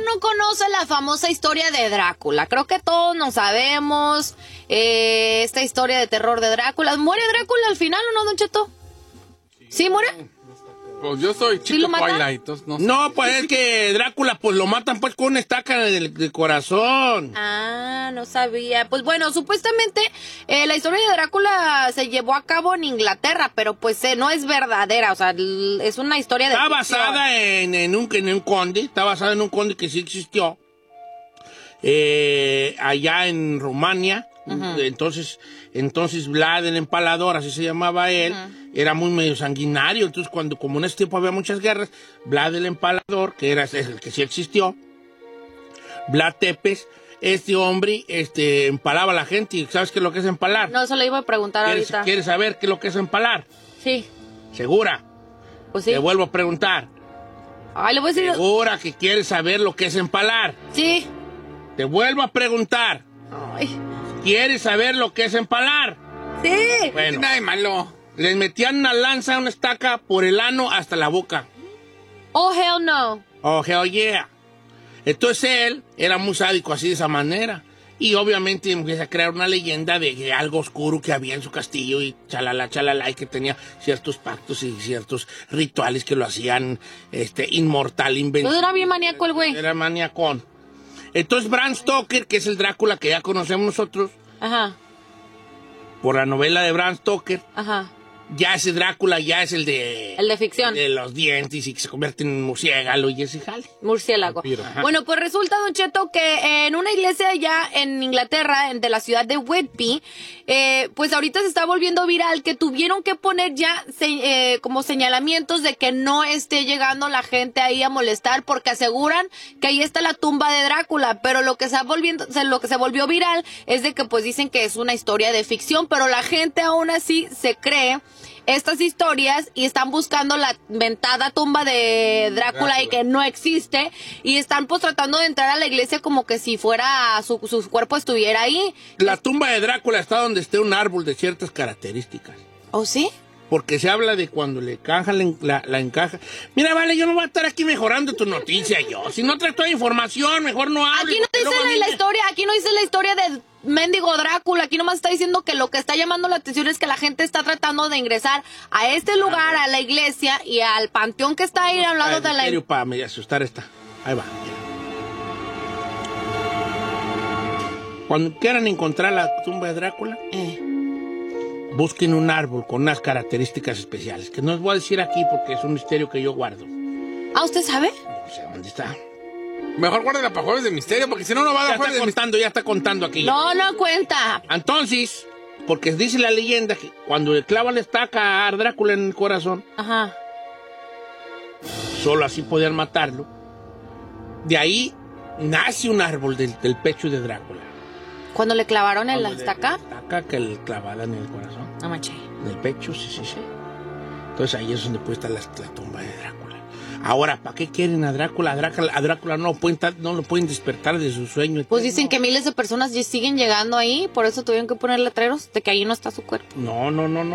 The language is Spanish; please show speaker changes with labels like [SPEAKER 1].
[SPEAKER 1] no conoce la famosa historia de Drácula? Creo que todos nos sabemos esta historia de terror de Drácula. ¿Muere Drácula al final o no, Don Cheto? ¿Sí muere?
[SPEAKER 2] Pues yo soy
[SPEAKER 1] ¿Sí lo
[SPEAKER 2] chico
[SPEAKER 1] matan?
[SPEAKER 2] Twilight, entonces no sé.
[SPEAKER 3] No, pues es que Drácula pues lo matan pues con una estaca del corazón.
[SPEAKER 1] Ah, no sabía. Pues bueno, supuestamente la historia de Drácula se llevó a cabo en Inglaterra, pero pues no es verdadera, o sea, es una historia de
[SPEAKER 3] Está
[SPEAKER 1] ficción.
[SPEAKER 3] basada en un conde, está basada en un conde que sí existió allá en Rumania. Entonces Vlad el Empalador, así se llamaba él, era muy medio sanguinario. Entonces como en ese tiempo había muchas guerras, Vlad el Empalador, que era el que sí existió, Vlad Tepes, este hombre empalaba a la gente. ¿Y sabes qué es lo que es empalar?
[SPEAKER 1] No, eso le iba a preguntar ahorita.
[SPEAKER 3] ¿Quieres saber qué es lo que es empalar?
[SPEAKER 1] Sí,
[SPEAKER 3] ¿Segura?
[SPEAKER 1] pues sí.
[SPEAKER 3] Te vuelvo a preguntar.
[SPEAKER 1] Ay, le voy a decir...
[SPEAKER 3] ¿Segura que quieres saber lo que es empalar?
[SPEAKER 1] Sí.
[SPEAKER 3] Te vuelvo a preguntar.
[SPEAKER 1] Ay.
[SPEAKER 3] ¿Quieres saber lo que es empalar?
[SPEAKER 1] Sí.
[SPEAKER 3] Bueno,
[SPEAKER 2] Nada de malo.
[SPEAKER 3] les metían una lanza, una estaca por el ano hasta la boca.
[SPEAKER 1] Oh, hell no.
[SPEAKER 3] Oh, hell yeah. Entonces él era muy sádico así de esa manera. Y obviamente empieza a crear una leyenda de algo oscuro que había en su castillo y chalala, y que tenía ciertos pactos y ciertos rituales que lo hacían inmortal,
[SPEAKER 1] Pues
[SPEAKER 3] invencible.
[SPEAKER 1] era bien maníaco el güey.
[SPEAKER 3] Era maniacón. Entonces Bram Stoker, que es el Drácula que ya conocemos nosotros,
[SPEAKER 1] Ajá,
[SPEAKER 3] por la novela de Bram Stoker,
[SPEAKER 1] ajá.
[SPEAKER 3] ya ese Drácula ya es el de
[SPEAKER 1] ficción.
[SPEAKER 3] de los dientes y que se convierte en murciélago y ese jale.
[SPEAKER 1] Murciélago.
[SPEAKER 2] Vampiro.
[SPEAKER 3] Ajá.
[SPEAKER 1] Bueno, pues resulta, Don Cheto, que en una iglesia allá en Inglaterra, de la ciudad de Whitby, pues ahorita se está volviendo viral que tuvieron que poner ya como señalamientos de que no esté llegando la gente ahí a molestar porque aseguran que ahí está la tumba de Drácula, pero lo que se volvió viral es de que pues dicen que es una historia de ficción, pero la gente aún así se cree estas historias y están buscando la inventada tumba de Drácula y que no existe y están pues tratando de entrar a la iglesia como que si fuera su cuerpo estuviera ahí.
[SPEAKER 3] La tumba de Drácula está donde esté un árbol de ciertas características.
[SPEAKER 1] ¿Oh, sí?
[SPEAKER 3] Porque se habla de cuando le encaja, la encaja. Mira, vale, yo no voy a estar aquí mejorando tu noticia yo. Si no trato de información, mejor no hable.
[SPEAKER 1] Aquí no
[SPEAKER 3] porque
[SPEAKER 1] dice
[SPEAKER 3] luego a mí
[SPEAKER 1] la
[SPEAKER 3] me-
[SPEAKER 1] historia, aquí no dice la historia de mendigo Drácula, aquí nomás está diciendo que lo que está llamando la atención es que la gente está tratando de ingresar a este lugar, a la iglesia y al panteón que está ahí al lado de la...
[SPEAKER 3] serio, para me asustar esta. Ahí va. Mira. Cuando quieran encontrar la tumba de Drácula, busquen un árbol con unas características especiales, que no les voy a decir aquí porque es un misterio que yo guardo.
[SPEAKER 1] ¿Ah, usted sabe?
[SPEAKER 3] No sé dónde está.
[SPEAKER 2] Mejor guárdela para jueves de misterio, porque si no, no va a
[SPEAKER 3] Ya
[SPEAKER 2] dar jueves
[SPEAKER 3] está
[SPEAKER 2] de misterio.
[SPEAKER 3] ya está contando aquí.
[SPEAKER 1] No cuenta.
[SPEAKER 3] Entonces, porque dice la leyenda que cuando le clavan la estaca a Drácula en el corazón,
[SPEAKER 1] Ajá.
[SPEAKER 3] solo así podían matarlo. De ahí nace un árbol del pecho de Drácula.
[SPEAKER 1] Cuando le clavaron en la
[SPEAKER 3] Cuando
[SPEAKER 1] estaca.
[SPEAKER 3] La estaca que le clavada en el corazón,
[SPEAKER 1] No manché.
[SPEAKER 3] en el pecho, sí. Entonces ahí es donde puede estar la tumba de Drácula. Ahora, ¿para qué quieren a Drácula? A Drácula no lo pueden despertar de su sueño.
[SPEAKER 1] Pues dicen que miles de personas siguen llegando ahí, por eso tuvieron que poner letreros de que ahí no está su cuerpo.
[SPEAKER 3] No.